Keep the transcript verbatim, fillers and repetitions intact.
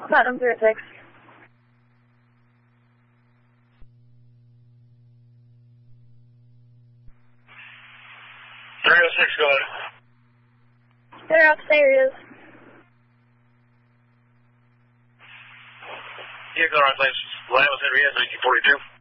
Platinum zero six. three oh six, go ahead. They're up, there it is. Vehicle on place, Lamos Henrietta, nineteen forty-two.